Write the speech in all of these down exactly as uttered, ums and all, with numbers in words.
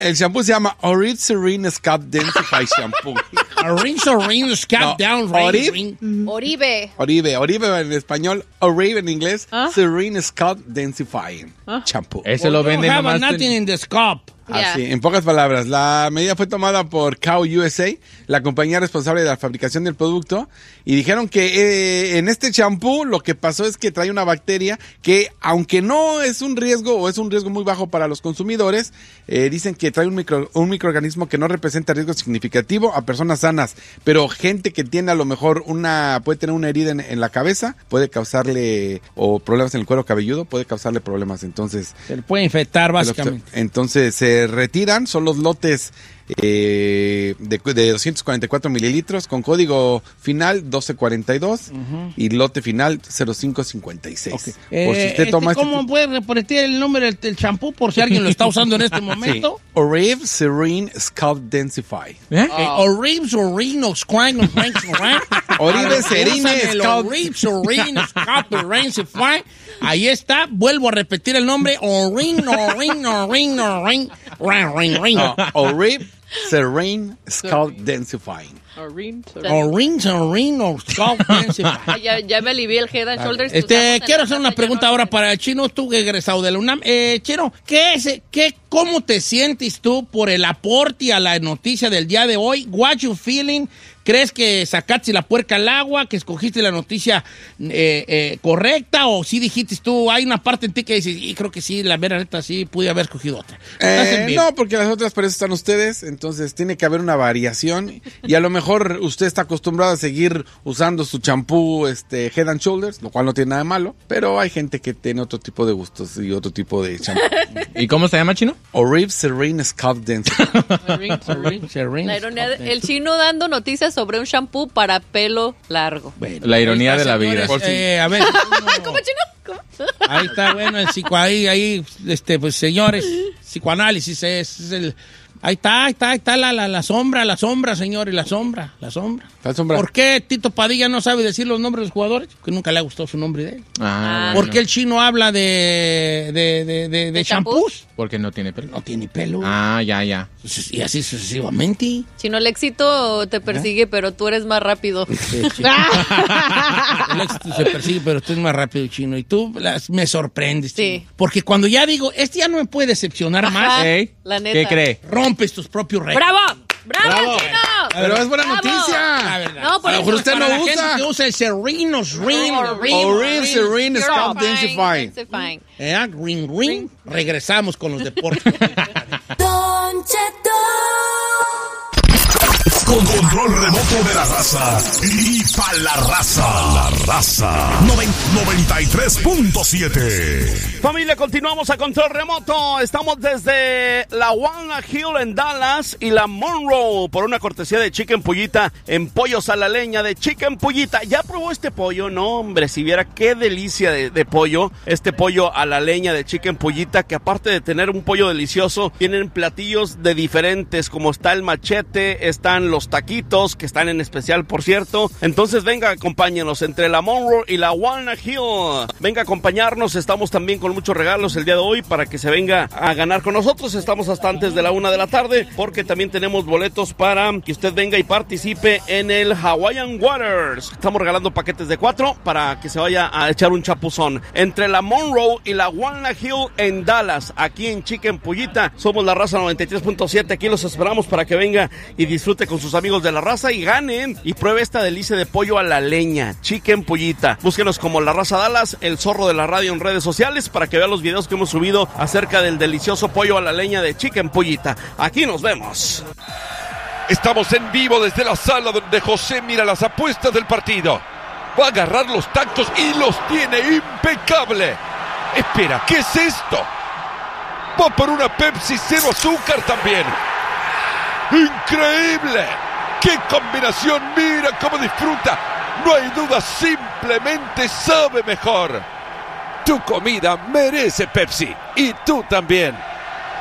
El shampoo se llama Oribe Serene Scalp Densify Shampoo. Oribe Serene Scalp No, Down Oribe. Oribe. Oribe, Oribe en español, Oribe en inglés, ¿Ah? Serene Scalp Densifying ¿Ah? Shampoo. Ese lo venden have nomás. nothing in the scalp. Yeah. Así, en pocas palabras, la medida fue tomada por Cow U S A, la compañía responsable de la fabricación del producto, y dijeron que eh, en este champú lo que pasó es que trae una bacteria que, aunque no es un riesgo o es un riesgo muy bajo para los consumidores, eh, dicen que trae un, micro, un microorganismo que no representa riesgo significativo a personas sanas, pero gente que tiene a lo mejor una, puede tener una herida en, en la cabeza, puede causarle, o problemas en el cuero cabelludo, puede causarle problemas. Entonces, Se le puede infectar, básicamente. entonces se retiran, son los lotes eh, de, de doscientos cuarenta y cuatro mililitros con código final doce cuarenta y dos uh-huh. y lote final cero cinco cincuenta y seis. Okay. Por Eh, si usted este, toma ¿Cómo este puede repetir el nombre del, del champú por si alguien lo está usando en este momento? Sí. Oribe Serene Scalp Densify. ¿Eh? Eh, Oribe Serene Scalp Oribe Serene Scalp Oribe Serene Scalp Densify. Ahí está, vuelvo a repetir el nombre. Oribe, Oribe, Oribe, Oribe, Oribe, Oribe. No, Oribe Serene Scalp Densifying. Orine. Oribe Serene Scalp Densify. Ay, Ya, ya me alivié el Head and Shoulders. Este, Usamos quiero en hacer la una casa, pregunta ya no ahora sé. para el Chino, tú egresado de la UNAM. Eh, Chino, ¿qué es, qué, cómo te sientes tú por el aporte a la noticia del día de hoy? What you feeling? ¿Crees que sacaste la puerca al agua, que escogiste la noticia eh, eh, correcta, o sí dijiste tú, hay una parte en ti que dices, y creo que sí, la vera neta, sí, pude haber escogido otra? ¿Estás en Eh, vivo? no, porque las otras para eso están ustedes, entonces tiene que haber una variación y a lo mejor usted está acostumbrado a seguir usando su champú este, Head and Shoulders, lo cual no tiene nada de malo, pero hay gente que tiene otro tipo de gustos y otro tipo de champú. ¿Y cómo se llama, Chino? Oribe Serene Scalp Densify. Orine. Serene, Serene. La ironía de- el chino dando noticias sobre un shampoo para pelo largo. Bueno, La ironía ahí está, de la vida. señores, eh, a ver. ¿Cómo, chino? ¿Cómo? Ahí está, bueno, el psico, ahí, ahí, este, pues señores, psicoanálisis es, es el, ahí está, ahí está, ahí está la, la, la sombra, la sombra, señores, la sombra, la sombra. La sombra. ¿Por qué Tito Padilla no sabe decir los nombres de los jugadores? Porque nunca le ha gustado su nombre de él. Ah, ¿Por bueno. qué el Chino habla de, de, de, de, de ¿De shampoos? Porque no tiene pelo. No tiene pelo. Ah, ya, ya. Y así sucesivamente. Chino, el éxito te persigue, pero tú eres más rápido. Sí, sí. El éxito se persigue, pero tú es más rápido, Chino. Y tú las, me sorprendes, Sí. Chino. Porque cuando ya digo, este ya no me puede decepcionar más, Ajá, Ey, la neta. ¿qué cree? rompes tus propios récords. ¡Bravo! ¡Bravo, Bravo. chino! Pero es buena Bravo. La noticia. verdad. No, por A lo eso- mejor usted Para no la gente usa. que usa el Sereno, Ring, Oribe Serene Scalp Densify. Densifying. Eh, ring, ring. Regresamos con los deportes. Don Cheto. Con control remoto de la raza. Y pa' la raza. La raza. Noven- noventa y tres punto siete. Familia, continuamos a control remoto. Estamos desde la Walnut Hill en Dallas y la Monroe por una cortesía de Chicken Pullita en pollos a la leña de Chicken Pullita. ¿Ya probó este pollo? No, hombre, si viera qué delicia de, de pollo. Este pollo a la leña de Chicken Pullita, que aparte de tener un pollo delicioso, tienen platillos de diferentes, como está el machete, están los taquitos, que están en especial, por cierto. Entonces, venga, acompáñenos entre la Monroe y la Walnut Hill. Venga a acompañarnos. Estamos también con muchos regalos el día de hoy para que se venga a ganar con nosotros. Estamos hasta antes de la una de la tarde, porque también tenemos boletos para que usted venga y participe en el Hawaiian Waters. Estamos regalando paquetes de cuatro para que se vaya a echar un chapuzón. Entre la Monroe y la Walnut Hill en Dallas, aquí en Chicken Pullita, somos la raza noventa y tres punto siete. Aquí los esperamos para que venga y disfrute con sus amigos de la raza y ganen y pruebe esta delicia de pollo a la leña, Chicken Pullita. Búsquenos como La Raza Dallas, el zorro de la radio en redes sociales, para que vea los videos que hemos subido acerca del delicioso pollo a la leña de Chicken Pullita. Aquí nos vemos. Estamos en vivo desde la sala donde José mira las apuestas del partido. Va a agarrar los tactos y los tiene impecable. Espera, ¿qué es esto? Va por una Pepsi cero azúcar también. ¡Increíble! ¡Qué combinación! ¡Mira cómo disfruta! No hay duda, simplemente sabe mejor. Tu comida merece Pepsi. Y tú también.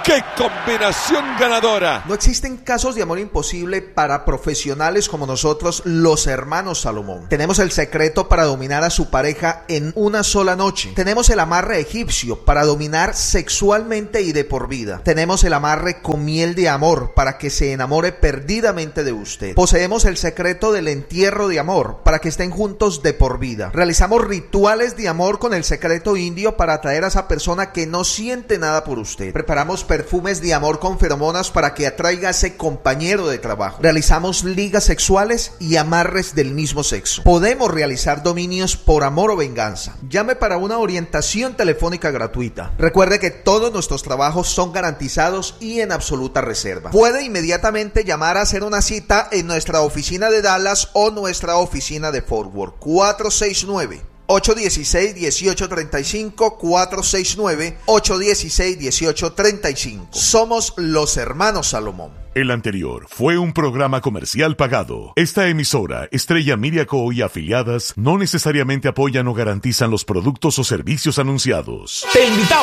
¡Qué combinación ganadora! No existen casos de amor imposible para profesionales como nosotros, los hermanos Salomón. Tenemos el secreto para dominar a su pareja en una sola noche. Tenemos el amarre egipcio para dominar sexualmente y de por vida. Tenemos el amarre con miel de amor para que se enamore perdidamente de usted. Poseemos el secreto del entierro de amor para que estén juntos de por vida. Realizamos rituales de amor con el secreto indio para atraer a esa persona que no siente nada por usted. Preparamos perfumes de amor con feromonas para que atraiga a ese compañero de trabajo. Realizamos ligas sexuales y amarres del mismo sexo. Podemos realizar dominios por amor o venganza. Llame para una orientación telefónica gratuita. Recuerde que todos nuestros trabajos son garantizados y en absoluta reserva. Puede inmediatamente llamar a hacer una cita en nuestra oficina de Dallas o nuestra oficina de Fort Worth. cuatro seis nueve, ocho uno seis, uno ocho tres cinco, cuatro seis nueve, ocho uno seis, uno ocho tres cinco. Somos los hermanos Salomón. El anterior fue un programa comercial pagado. Esta emisora, Estrella Media Co. y afiliadas, no necesariamente apoyan o garantizan los productos o servicios anunciados. Te invitamos